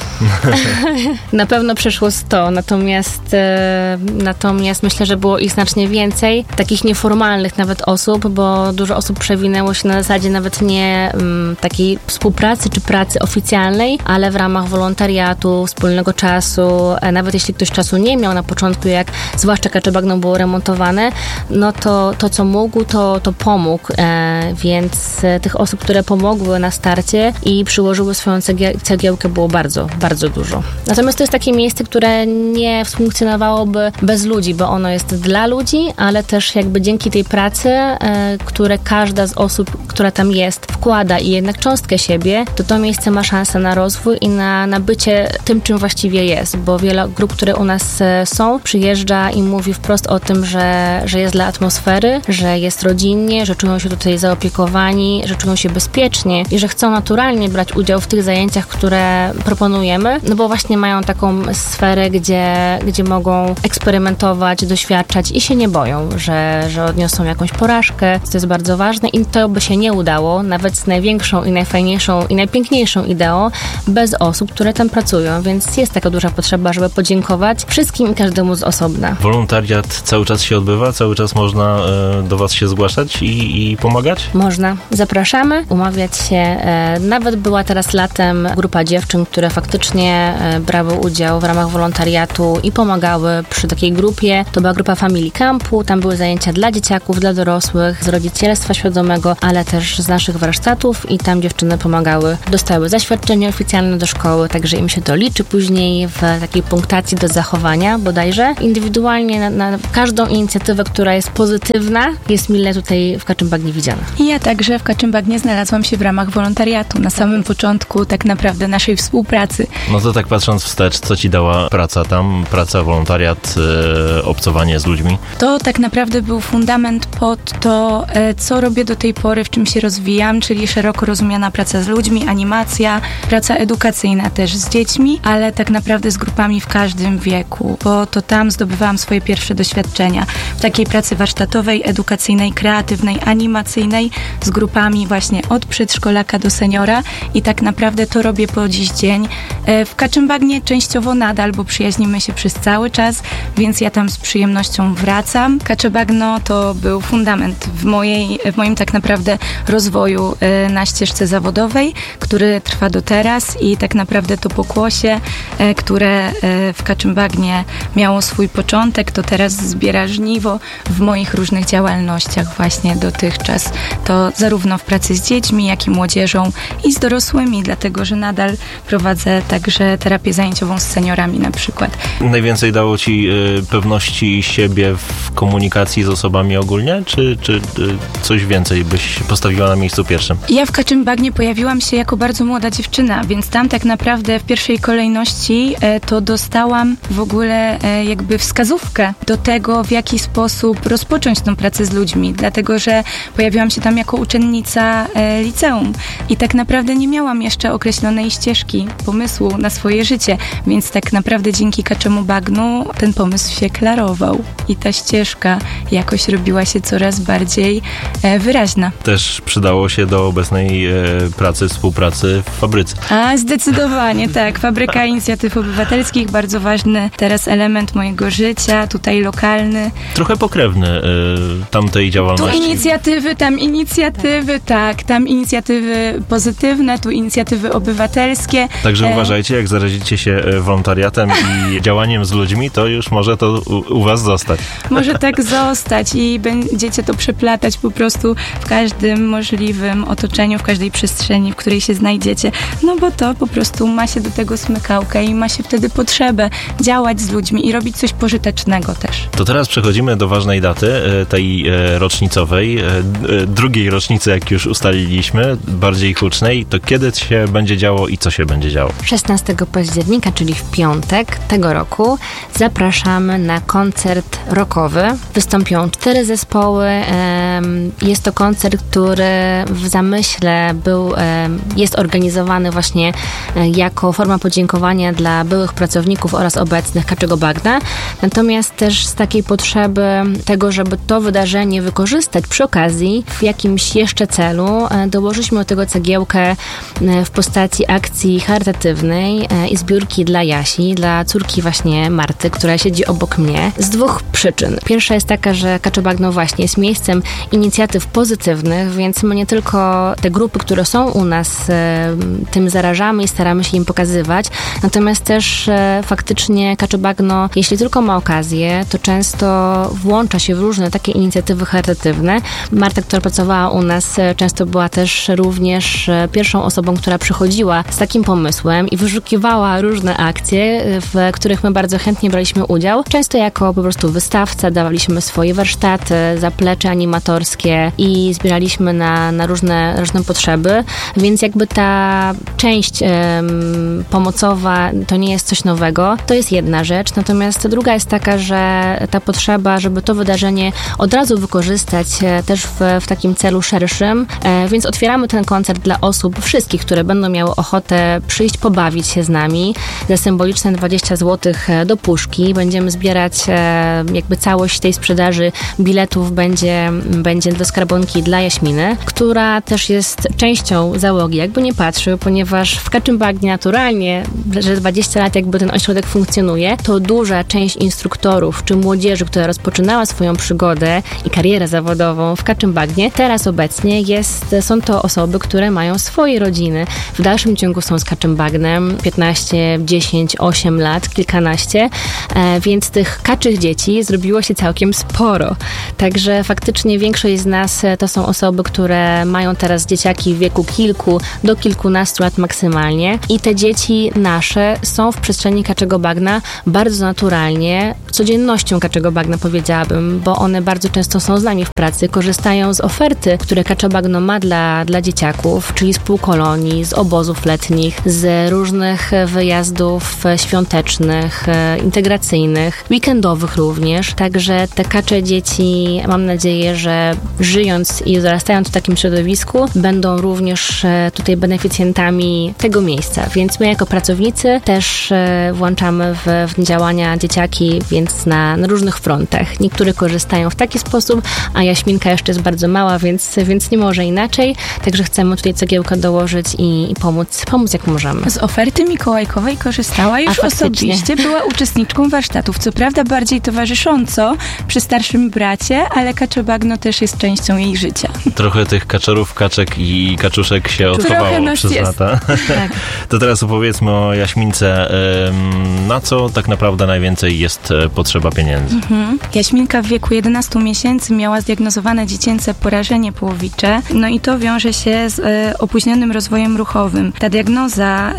Na pewno przeszło 100, natomiast myślę, że było ich znacznie więcej. Takich nieformalnych nawet osób, bo dużo osób przewinęło się na zasadzie nawet nie takiej współpracy czy pracy oficjalnej, ale w ramach wolontariatu, wspólnego czasu, nawet jeśli ktoś czasu nie miał na początku, jak zwłaszcza Kacze Bagno było remontowane, no to co mógł, to pomógł, więc tych osób, które pomogły na starcie i przyłożyły swoją cegiełkę było bardzo, bardzo dużo. Natomiast to jest takie miejsce, które nie funkcjonowałoby bez ludzi, bo ono jest dla ludzi, ale też jakby dzięki tej pracy, które każda z osób, która tam jest, wkłada i jednak cząstkę siebie, to miejsce ma szansę na rozwój i na bycie tym, czym właściwie właściwie jest, bo wiele grup, które u nas są, przyjeżdża i mówi wprost o tym, że jest dla atmosfery, że jest rodzinnie, że czują się tutaj zaopiekowani, że czują się bezpiecznie i że chcą naturalnie brać udział w tych zajęciach, które proponujemy, no bo właśnie mają taką sferę, gdzie mogą eksperymentować, doświadczać i się nie boją, że odniosą jakąś porażkę. To jest bardzo ważne i to by się nie udało, nawet z największą i najfajniejszą i najpiękniejszą ideą, bez osób, które tam pracują, więc jest taka duża potrzeba, żeby podziękować wszystkim i każdemu z osobna. Wolontariat cały czas się odbywa? Cały czas można do Was się zgłaszać i pomagać? Można. Zapraszamy, umawiać się. Nawet była teraz latem grupa dziewczyn, które faktycznie brały udział w ramach wolontariatu i pomagały przy takiej grupie. To była grupa Family Campu, tam były zajęcia dla dzieciaków, dla dorosłych, z rodzicielstwa świadomego, ale też z naszych warsztatów i tam dziewczyny pomagały. Dostały zaświadczenie oficjalne do szkoły, także im się to liczy później w takiej punktacji do zachowania bodajże. Indywidualnie na każdą inicjatywę, która jest pozytywna, jest mile tutaj w Kaczymbagnie widziana. I ja także w Kaczymbagnie znalazłam się w ramach wolontariatu na samym początku tak naprawdę naszej współpracy. No to tak patrząc wstecz, co Ci dała praca tam? Praca, wolontariat, obcowanie z ludźmi? To tak naprawdę był fundament pod to, co robię do tej pory, w czym się rozwijam, czyli szeroko rozumiana praca z ludźmi, animacja, praca edukacyjna też z dziećmi, ale tak naprawdę z grupami w każdym wieku, bo to tam zdobywałam swoje pierwsze doświadczenia w takiej pracy warsztatowej, edukacyjnej, kreatywnej, animacyjnej z grupami właśnie od przedszkolaka do seniora i tak naprawdę to robię po dziś dzień. W Kaczymbagnie częściowo nadal, bo przyjaźnimy się przez cały czas, więc ja tam z przyjemnością wracam. Kaczymbagno to był fundament w moim tak naprawdę rozwoju na ścieżce zawodowej, który trwa do teraz i tak naprawdę to pokłosie, które w Kaczymbagnie miało swój początek, to teraz zbiera żniwo w moich różnych działalnościach właśnie dotychczas. To zarówno w pracy z dziećmi, jak i młodzieżą i z dorosłymi, dlatego że nadal prowadzę także terapię zajęciową z seniorami na przykład. Najwięcej dało Ci pewności siebie w komunikacji z osobami ogólnie, czy coś więcej byś postawiła na miejscu pierwszym? Ja w Kaczymbagnie pojawiłam się jako bardzo młoda dziewczyna, więc tam tak naprawdę w pierwszej kolejności to dostałam w ogóle jakby wskazówkę do tego, w jaki sposób rozpocząć tą pracę z ludźmi, dlatego że pojawiłam się tam jako uczennica liceum i tak naprawdę nie miałam jeszcze określonej ścieżki, pomysłu na swoje życie, więc tak naprawdę dzięki Kaczymbagnu ten pomysł się klarował i ta ścieżka jakoś robiła się coraz bardziej wyraźna. Też przydało się do obecnej współpracy w fabryce. A, zdecydowanie, tak. Fabryka Inicjatyw Obywatelskich, bardzo ważny teraz element mojego życia, tutaj lokalny. Trochę pokrewny tamtej działalności. Tu inicjatywy, tam inicjatywy, tak. Tam inicjatywy pozytywne, tu inicjatywy obywatelskie. Także uważajcie, jak zarazicie się wolontariatem i działaniem z ludźmi, to już może to u Was zostać. Może tak zostać i będziecie to przeplatać po prostu w każdym możliwym otoczeniu, w każdej przestrzeni, w której się znajdziecie. No bo to po prostu ma się do tego smykałkę i ma się wtedy potrzebę działać z ludźmi i robić coś pożytecznego też. To teraz przechodzimy do ważnej daty, tej rocznicowej, drugiej rocznicy, jak już ustaliliśmy, bardziej hucznej. To kiedy się będzie działo i co się będzie działo? 16 października, czyli w piątek tego roku, zapraszamy na koncert rockowy. Wystąpią 4 zespoły. Jest to koncert, który w zamyśle jest organizowany właśnie jako forma podziękowania dla byłych pracowników oraz obecnych Kaczymbagna. Natomiast też z takiej potrzeby tego, żeby to wydarzenie wykorzystać przy okazji w jakimś jeszcze celu, dołożyliśmy do tego cegiełkę w postaci akcji charytatywnej i zbiórki dla Jasi, dla córki właśnie Marty, która siedzi obok mnie, z 2 przyczyn. Pierwsza jest taka, że Kaczymbagno właśnie jest miejscem inicjatyw pozytywnych, więc my nie tylko te grupy, które są u nas, tym zarażamy i staramy się im pokazywać, natomiast też faktycznie Kaczymbagno, jeśli tylko ma okazję, to często włącza się w różne takie inicjatywy charytatywne. Marta, która pracowała u nas, często była też również pierwszą osobą, która przychodziła z takim pomysłem i wyszukiwała różne akcje, w których my bardzo chętnie braliśmy udział. Często jako po prostu wystawca dawaliśmy swoje warsztaty, zaplecze animatorskie i zbieraliśmy na różne potrzeby, więc jakby ta część pomocowa to nie jest coś nowego. To jest jedna rzecz, natomiast druga jest taka, że ta potrzeba, żeby to wydarzenie od razu wykorzystać też w takim celu szerszym, więc otwieramy ten koncert dla osób wszystkich, które będą miały ochotę przyjść, pobawić się z nami. Za symboliczne 20 zł do puszki. Będziemy zbierać jakby całość tej sprzedaży biletów będzie do skarbonki dla Jaśminy, która też jest częścią załogi, jakby nie patrzył, ponieważ w Kaczym Bagnie naturalnie, że 20 lat jakby ten ośrodek funkcjonuje, to duża część instruktorów czy młodzieży, która rozpoczynała swoją przygodę i karierę zawodową w Kaczym Bagnie, teraz obecnie są to osoby, które mają swoje rodziny. W dalszym ciągu są z Kaczym Bagnem 15, 10, 8 lat, kilkanaście, więc tych kaczych dzieci zrobiło się całkiem sporo. Także faktycznie większość z nas to są osoby, które mają teraz dzieciaki w wieku kilku do kilkunastu lat maksymalnie i te dzieci nasze są w przestrzeni Kaczego Bagna bardzo naturalnie, codziennością Kaczego Bagna powiedziałabym, bo one bardzo często są z nami w pracy, korzystają z oferty, które Kacze Bagno ma dla dzieciaków, czyli z półkolonii, z obozów letnich, z różnych wyjazdów świątecznych, integracyjnych, weekendowych również. Także te kacze dzieci, mam nadzieję, że żyjąc i dorastając w takim środowisku, będą również tutaj beneficjentami tego miejsca. Więc my jako pracownicy też włączamy w działania dzieciaki, więc na różnych frontach. Niektórzy korzystają w taki sposób, a Jaśminka jeszcze jest bardzo mała, więc nie może inaczej. Także chcemy tutaj cegiełkę dołożyć i pomóc jak możemy. Z oferty mikołajkowej korzystała już osobiście, była uczestniczką warsztatów. Co prawda bardziej towarzysząco przy starszym bracie, ale Kacze Bagno też jest częścią jej życia. Trochę tych kaczerów, kaczek i kaczuszek się odchowało przez lata. Tak. To teraz opowiedzmy o Jaśmince. Na co tak naprawdę najwięcej jest potrzeba pieniędzy? Jaśminka w wieku 11 miesięcy miała zdiagnozowane dziecięce porażenie połowicze, no i to wiąże się z opóźnionym rozwojem ruchowym. Ta diagnoza,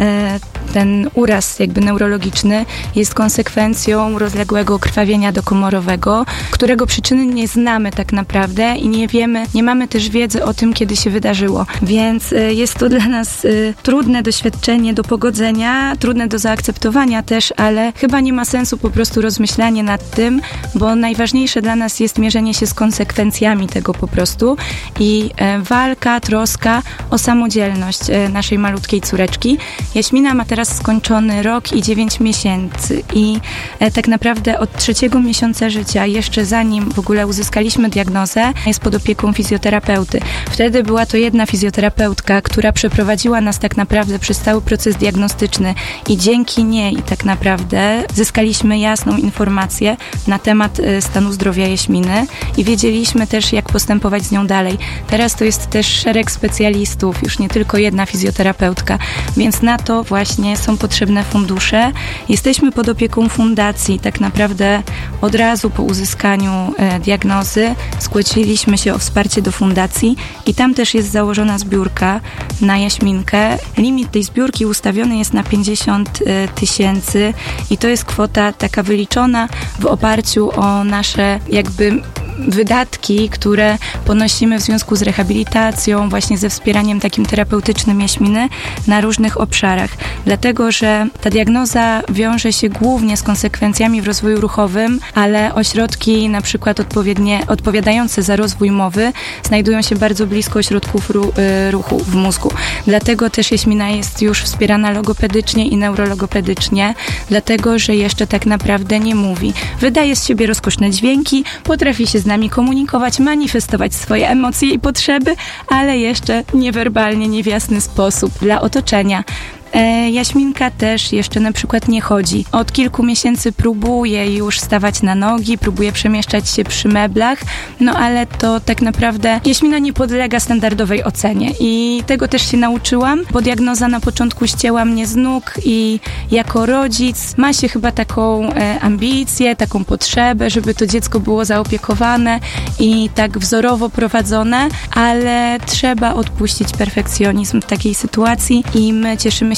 ten uraz jakby neurologiczny jest konsekwencją rozległego krwawienia dokomorowego, którego przyczyny nie znamy tak naprawdę i nie mamy też wiedzy o tym, kiedy się wydarzyło. Więc jest to dla nas trudne doświadczenie do pogodzenia, trudne do zaakceptowania też, ale chyba nie ma sensu po prostu rozmyślanie nad tym, bo najważniejsze dla nas jest mierzenie się z konsekwencjami tego po prostu i walka, troska o samodzielność naszej malutkiej córeczki. Jaśmina ma teraz skończony rok i 9 miesięcy i tak naprawdę od 3 miesiąca życia, jeszcze zanim w ogóle uzyskaliśmy diagnozę, jest pod opieką fizjoterapeuty. Wtedy była to jedna fizjoterapeutka, która przeprowadziła nas tak naprawdę przez cały proces diagnostyczny i dzięki niej tak naprawdę zyskaliśmy jasną informację na temat stanu zdrowia Jaśminy i wiedzieliśmy też, jak postępować z nią dalej. Teraz to jest też szereg specjalistów, już nie tylko jedna fizjoterapeutka, więc na to właśnie są potrzebne fundusze. Jesteśmy pod opieką fundacji, tak naprawdę od razu po uzyskaniu diagnozy zgłosiliśmy się o wsparcie do fundacji i tam też jest założona zbiórka na Jaśminkę. Limit tej zbiórki ustawiony jest na 50 000 i to jest kwota taka wyliczona w oparciu o nasze jakby wydatki, które ponosimy w związku z rehabilitacją, właśnie ze wspieraniem takim terapeutycznym Jaśminy na różnych obszarach. Dlatego, że ta diagnoza wiąże się głównie z konsekwencjami w rozwoju ruchowym, ale ośrodki na przykład odpowiadające za rozwój mowy znajdują się bardzo blisko ośrodków ruchu w mózgu. Dlatego też Jaśmina jest już wspierana logopedycznie i neurologopedycznie, dlatego, że jeszcze tak naprawdę nie mówi. Wydaje z siebie rozkoszne dźwięki, potrafi się z nami komunikować, manifestować swoje emocje i potrzeby, ale jeszcze niewerbalnie, nie w jasny sposób dla otoczenia. Jaśminka też jeszcze na przykład nie chodzi. Od kilku miesięcy próbuje już stawać na nogi, próbuje przemieszczać się przy meblach, no ale to tak naprawdę Jaśmina nie podlega standardowej ocenie i tego też się nauczyłam, bo diagnoza na początku ścięła mnie z nóg i jako rodzic ma się chyba taką ambicję, taką potrzebę, żeby to dziecko było zaopiekowane i tak wzorowo prowadzone, ale trzeba odpuścić perfekcjonizm w takiej sytuacji i my cieszymy się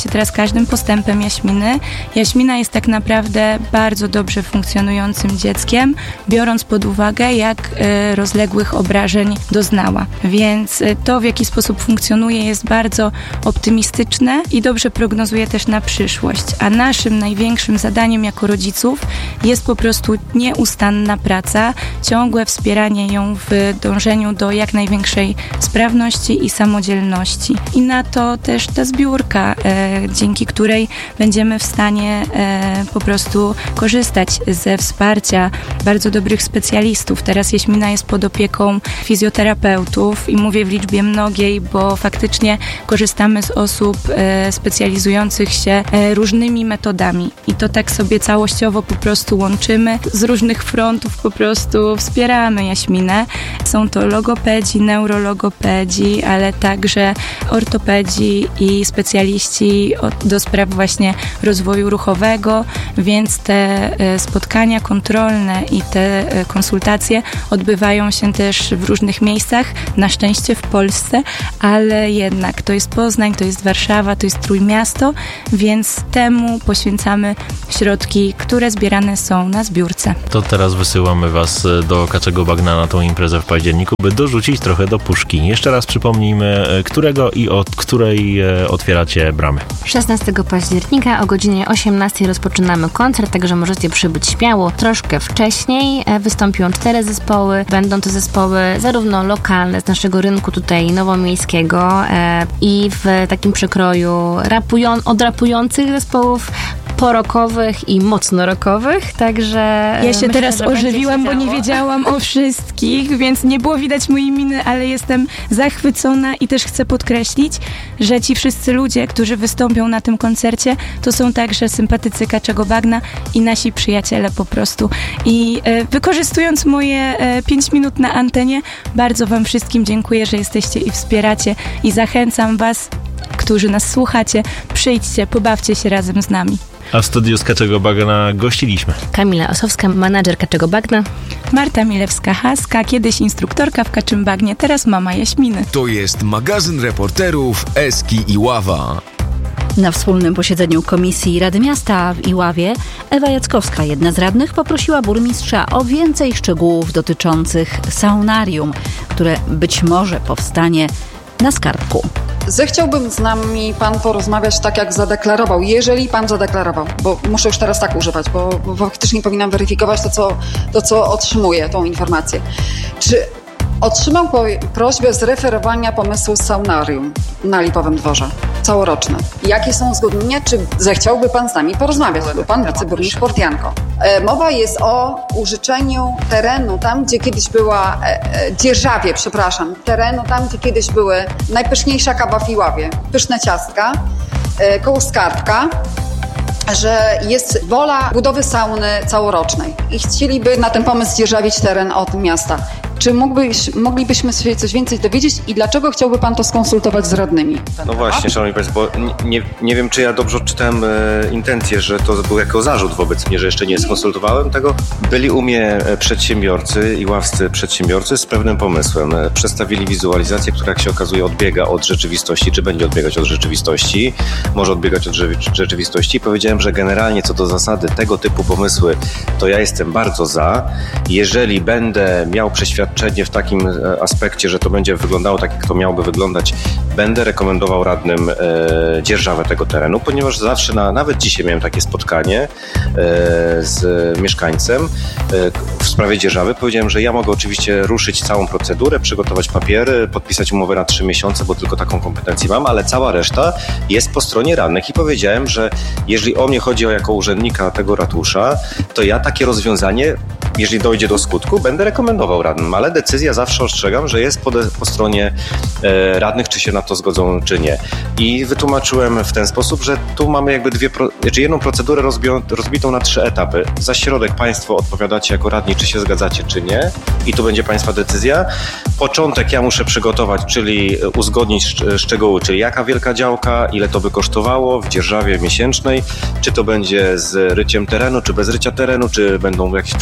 się teraz każdym postępem Jaśminy. Jaśmina jest tak naprawdę bardzo dobrze funkcjonującym dzieckiem, biorąc pod uwagę, jak rozległych obrażeń doznała. Więc to, w jaki sposób funkcjonuje, jest bardzo optymistyczne i dobrze prognozuje też na przyszłość. A naszym największym zadaniem jako rodziców jest po prostu nieustanna praca, ciągłe wspieranie ją w dążeniu do jak największej sprawności i samodzielności. I na to też ta zbiórka, dzięki której będziemy w stanie po prostu korzystać ze wsparcia bardzo dobrych specjalistów. Teraz Jaśmina jest pod opieką fizjoterapeutów i mówię w liczbie mnogiej, bo faktycznie korzystamy z osób specjalizujących się różnymi metodami. I to tak sobie całościowo po prostu łączymy. Z różnych frontów po prostu wspieramy Jaśminę. Są to logopedzi, neurologopedzi, ale także ortopedzi i specjaliści do spraw właśnie rozwoju ruchowego, więc te spotkania kontrolne i te konsultacje odbywają się też w różnych miejscach, na szczęście w Polsce, ale jednak to jest Poznań, to jest Warszawa, to jest Trójmiasto, więc temu poświęcamy środki, które zbierane są na zbiórce. To teraz wysyłamy Was do Kaczego Bagna na tą imprezę w październiku, by dorzucić trochę do puszki. Jeszcze raz przypomnijmy, którego i od której otwieracie bramy. 16 października o godzinie 18 rozpoczynamy koncert, także możecie przybyć śmiało. Troszkę wcześniej wystąpią 4 zespoły. Będą to zespoły zarówno lokalne z naszego rynku tutaj nowomiejskiego i w takim przekroju od rapujących zespołów porockowych i mocno rockowych, także... Ja się teraz ożywiłam, bo nie wiedziałam o wszystkich, więc nie było widać mojej miny, ale jestem zachwycona i też chcę podkreślić, że ci wszyscy ludzie, którzy wystąpią na tym koncercie, to są także sympatycy Kaczego Bagna i nasi przyjaciele po prostu. I wykorzystując moje 5 minut na antenie, bardzo Wam wszystkim dziękuję, że jesteście i wspieracie i zachęcam Was, którzy nas słuchacie, przyjdźcie, pobawcie się razem z nami. A w studiu z Kaczego Bagna gościliśmy Kamila Osowska, menadżer Kaczego Bagna. Marta Milewska-Haska, kiedyś instruktorka w Kaczym Bagnie, teraz mama Jaśminy. To jest magazyn reporterów Eski i Ława. Na wspólnym posiedzeniu Komisji Rady Miasta w Iławie Ewa Jackowska, jedna z radnych, poprosiła burmistrza o więcej szczegółów dotyczących saunarium, które być może powstanie na Skarbku. Zechciałbym z nami pan porozmawiać tak, jak zadeklarował, jeżeli pan zadeklarował, bo muszę już teraz tak używać, bo faktycznie powinnam weryfikować to, co otrzymuję, tą informację. Czy otrzymał prośbę zreferowania pomysłu saunarium na Lipowym Dworze, całoroczne? Jakie są uzgodnienia? Czy zechciałby pan z nami porozmawiać? Był pan wiceburmistrz Portianko. Mowa jest o użyczeniu terenu tam, gdzie kiedyś była, dzierżawie, przepraszam, terenu tam, gdzie kiedyś były najpyszniejsza kawa w Iławie, pyszne ciastka, koło Skarbka, że jest wola budowy sauny całorocznej i chcieliby na ten pomysł dzierżawić teren od miasta. Czy moglibyśmy się coś więcej dowiedzieć i dlaczego chciałby pan to skonsultować z radnymi? No właśnie, szanowni państwo, bo nie wiem, czy ja dobrze odczytałem intencję, że to był jako zarzut wobec mnie, że jeszcze nie skonsultowałem tego. Byli u mnie przedsiębiorcy, iławscy przedsiębiorcy z pewnym pomysłem. Przedstawili wizualizację, która jak się okazuje odbiega od rzeczywistości, czy będzie odbiegać od rzeczywistości, może odbiegać od rzeczywistości. Powiedziałem, że generalnie co do zasady tego typu pomysły, to ja jestem bardzo za. Jeżeli będę miał przeświadczenie w takim aspekcie, że to będzie wyglądało tak, jak to miałoby wyglądać, będę rekomendował radnym dzierżawę tego terenu, ponieważ zawsze, nawet dzisiaj miałem takie spotkanie z mieszkańcem w sprawie dzierżawy. Powiedziałem, że ja mogę oczywiście ruszyć całą procedurę, przygotować papiery, podpisać umowę na 3 miesiące, bo tylko taką kompetencję mam, ale cała reszta jest po stronie radnych i powiedziałem, że jeżeli o mnie chodzi jako urzędnika tego ratusza, to ja takie rozwiązanie, jeżeli dojdzie do skutku, będę rekomendował radnym, ale decyzja zawsze ostrzegam, że jest po stronie radnych, czy się na to zgodzą, czy nie. I wytłumaczyłem w ten sposób, że tu mamy jakby jedną procedurę rozbitą na 3 etapy. Za środek państwo odpowiadacie jako radni, czy się zgadzacie, czy nie. I tu będzie państwa decyzja. Początek ja muszę przygotować, czyli uzgodnić szczegóły, czyli jaka wielka działka, ile to by kosztowało w dzierżawie miesięcznej, czy to będzie z ryciem terenu, czy bez rycia terenu, czy będą jakieś przyłącza, czy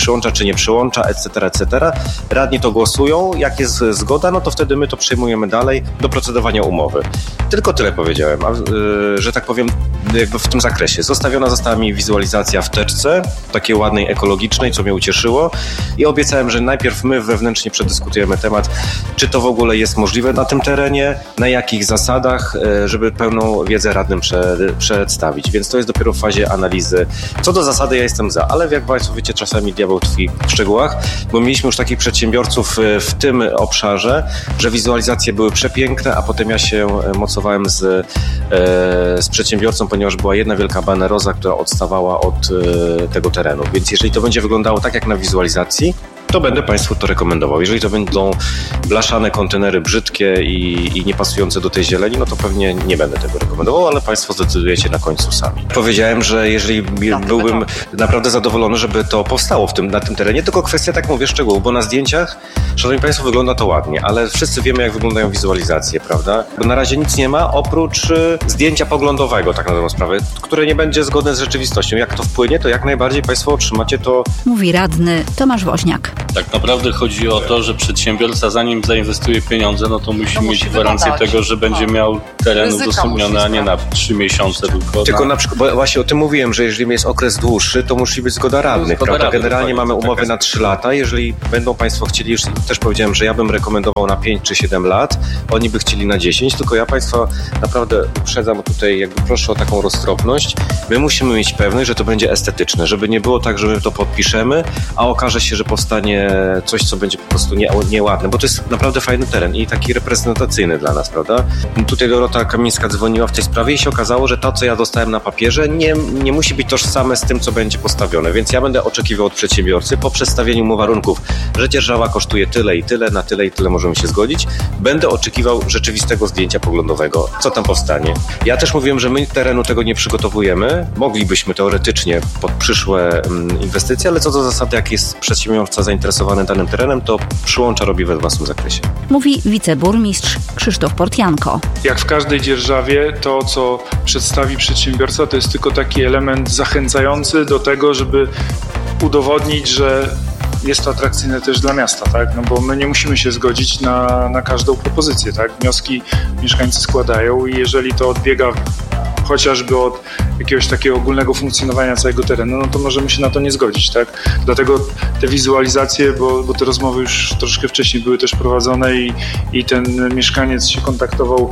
nie przyłącza, etc., etc. Radni to głosują, jak jest zgoda, no to wtedy my to przejmujemy dalej do procedowania umowy. Tylko tyle powiedziałem, że tak powiem, jakby w tym zakresie. Zostawiona została mi wizualizacja w teczce, takiej ładnej, ekologicznej, co mnie ucieszyło i obiecałem, że najpierw my wewnętrznie przedyskutujemy temat, czy to w ogóle jest możliwe na tym terenie, na jakich zasadach, żeby pełną wiedzę radnym przedstawić. Więc to jest dopiero w fazie analizy. Co do zasady ja jestem za, ale jak Państwo wiecie, czasami diabeł tkwi w szczegółach, bo mieliśmy już takich przedsiębiorców w tym obszarze, że wizualizacje były przepiękne, a potem ja się mocowałem z przedsiębiorcą, ponieważ była jedna wielka baneroza, która odstawała od tego terenu. Więc jeżeli to będzie wyglądało tak jak na wizualizacji, to będę Państwu to rekomendował. Jeżeli to będą blaszane kontenery brzydkie i niepasujące do tej zieleni, no to pewnie nie będę tego rekomendował, ale Państwo zdecydujecie na końcu sami. Powiedziałem, że jeżeli byłbym naprawdę zadowolony, żeby to powstało na tym terenie, tylko kwestia, tak mówię, szczegółów, bo na zdjęciach, szanowni Państwo, wygląda to ładnie, ale wszyscy wiemy, jak wyglądają wizualizacje, prawda? Bo na razie nic nie ma, oprócz zdjęcia poglądowego, tak na dobrą sprawę, które nie będzie zgodne z rzeczywistością. Jak to wpłynie, to jak najbardziej Państwo otrzymacie to... Mówi radny Tomasz Woźniak. Tak naprawdę chodzi o to, że przedsiębiorca, zanim zainwestuje pieniądze, no to musi mieć gwarancję tego, że będzie miał teren udostępniony, a nie na 3 miesiące tylko na przykład, bo właśnie o tym mówiłem, że jeżeli jest okres dłuższy, to musi być zgoda radnych, prawda? Generalnie mamy umowy na 3 lata. Jeżeli będą Państwo chcieli, już też powiedziałem, że ja bym rekomendował na 5 czy 7 lat, oni by chcieli na 10, tylko ja Państwa naprawdę uprzedzam tutaj, jakby proszę o taką roztropność. My musimy mieć pewność, że to będzie estetyczne, żeby nie było tak, że my to podpiszemy, a okaże się, że powstanie coś, co będzie po prostu nieładne, bo to jest naprawdę fajny teren i taki reprezentacyjny dla nas, prawda? Tutaj Dorota Kamińska dzwoniła w tej sprawie i się okazało, że to, co ja dostałem na papierze, nie musi być tożsame z tym, co będzie postawione, więc ja będę oczekiwał od przedsiębiorcy po przedstawieniu mu warunków, że dzierżawa kosztuje tyle i tyle, na tyle i tyle możemy się zgodzić, będę oczekiwał rzeczywistego zdjęcia poglądowego, co tam powstanie. Ja też mówiłem, że my terenu tego nie przygotowujemy, moglibyśmy teoretycznie pod przyszłe inwestycje, ale co do zasady, jak jest przedsiębiorca zainteresowany danym terenem, to przyłącza robi we własnym zakresie. Mówi wiceburmistrz Krzysztof Portianko. Jak w każdej dzierżawie, to co przedstawi przedsiębiorca, to jest tylko taki element zachęcający do tego, żeby udowodnić, że jest to atrakcyjne też dla miasta, tak? No bo my nie musimy się zgodzić na każdą propozycję, tak? Wnioski mieszkańcy składają i jeżeli to odbiega chociażby od jakiegoś takiego ogólnego funkcjonowania całego terenu, no to możemy się na to nie zgodzić, tak? Dlatego te wizualizacje, bo te rozmowy już troszkę wcześniej były też prowadzone i ten mieszkaniec się kontaktował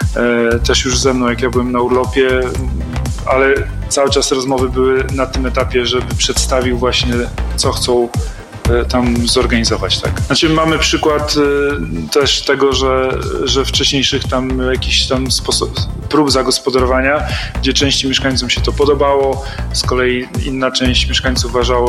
też już ze mną, jak ja byłem na urlopie, ale cały czas rozmowy były na tym etapie, żeby przedstawił właśnie, co chcą tam zorganizować, tak. Znaczy mamy przykład też tego, że wcześniejszych tam jakichś tam prób zagospodarowania, gdzie części mieszkańcom się to podobało, z kolei inna część mieszkańców uważało,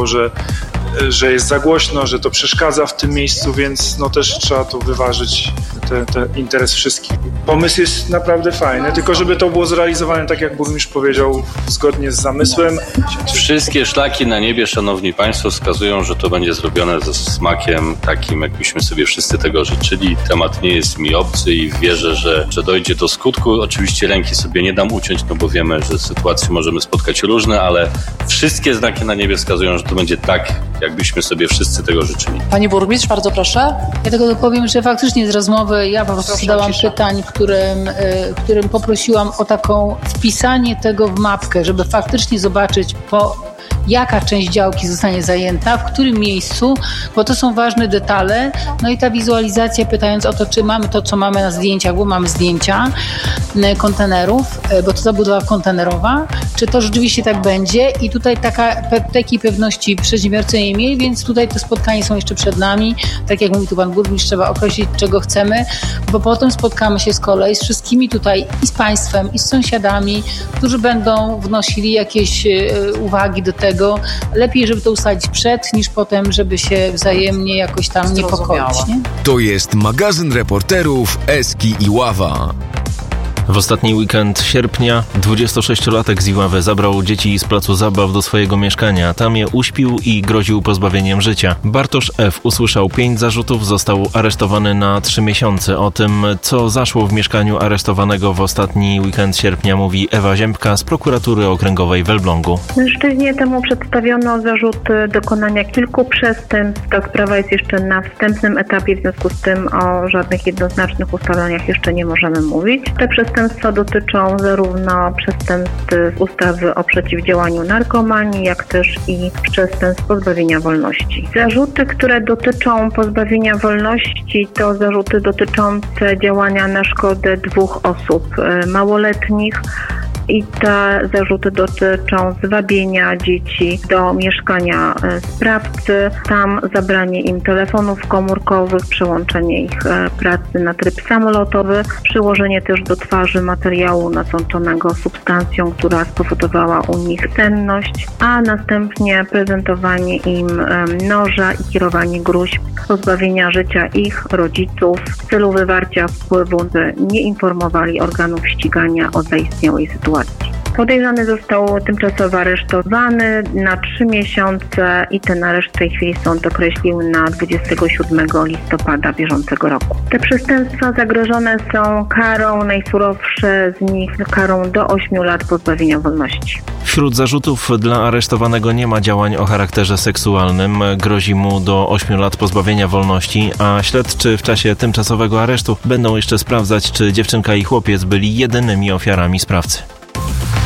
że jest za głośno, że to przeszkadza w tym miejscu, więc no też trzeba to wyważyć, ten interes wszystkich. Pomysł jest naprawdę fajny, tylko żeby to było zrealizowane tak, jak burmistrz powiedział, zgodnie z zamysłem. Wszystkie szlaki na niebie, szanowni państwo, wskazują, że to będzie zrobione ze smakiem takim, jakbyśmy sobie wszyscy tego życzyli. Temat nie jest mi obcy i wierzę, że dojdzie do skutku. Oczywiście ręki sobie nie dam uciąć, no bo wiemy, że sytuacje możemy spotkać różne, ale wszystkie znaki na niebie wskazują, że to będzie tak, jakbyśmy sobie wszyscy tego życzyli. Pani burmistrz, bardzo proszę. Ja tylko dopowiem, że faktycznie z rozmowy ja po prostu zadałam pytań, którym poprosiłam o taką wpisanie tego w mapkę, żeby faktycznie zobaczyć jaka część działki zostanie zajęta, w którym miejscu, bo to są ważne detale. No i ta wizualizacja, pytając o to, czy mamy to, co mamy na zdjęciach, bo mamy zdjęcia kontenerów, bo to zabudowa kontenerowa, czy to rzeczywiście tak będzie i tutaj takiej pewności przedsiębiorcy nie mieli, więc tutaj te spotkania są jeszcze przed nami. Tak jak mówi tu pan burmistrz, trzeba określić, czego chcemy, bo potem spotkamy się z kolei z wszystkimi tutaj i z państwem, i z sąsiadami, którzy będą wnosili jakieś uwagi do tego. Lepiej, żeby to ustalić przed, niż potem, żeby się wzajemnie jakoś tam niepokoić. Nie? To jest magazyn reporterów Eski i Ława. W ostatni weekend sierpnia 26-latek z Iławy zabrał dzieci z placu zabaw do swojego mieszkania. Tam je uśpił i groził pozbawieniem życia. Bartosz F. usłyszał 5 zarzutów, został aresztowany na 3 miesiące. O tym, co zaszło w mieszkaniu aresztowanego w ostatni weekend sierpnia, mówi Ewa Ziębka z prokuratury okręgowej w Elblągu. Mężczyźnie temu przedstawiono zarzuty dokonania kilku przestępstw. Ta sprawa jest jeszcze na wstępnym etapie, w związku z tym o żadnych jednoznacznych ustaleniach jeszcze nie możemy mówić. Te przestępstwa dotyczą zarówno przestępstw z ustawy o przeciwdziałaniu narkomanii, jak też i przestępstw pozbawienia wolności. Zarzuty, które dotyczą pozbawienia wolności, to zarzuty dotyczące działania na szkodę 2 osób małoletnich. I te zarzuty dotyczą zwabienia dzieci do mieszkania sprawcy, tam zabranie im telefonów komórkowych, przełączenie ich pracy na tryb samolotowy, przyłożenie też do twarzy materiału nasączonego substancją, która spowodowała u nich senność, a następnie prezentowanie im noża i kierowanie gruźb pozbawienia życia ich rodziców w celu wywarcia wpływu, by nie informowali organów ścigania o zaistniałej sytuacji. Podejrzany został tymczasowo aresztowany na 3 miesiące i ten areszt w tej chwili sąd określił na 27 listopada bieżącego roku. Te przestępstwa zagrożone są karą, najsurowsze z nich karą do 8 lat pozbawienia wolności. Wśród zarzutów dla aresztowanego nie ma działań o charakterze seksualnym. Grozi mu do 8 lat pozbawienia wolności, a śledczy w czasie tymczasowego aresztu będą jeszcze sprawdzać, czy dziewczynka i chłopiec byli jedynymi ofiarami sprawcy.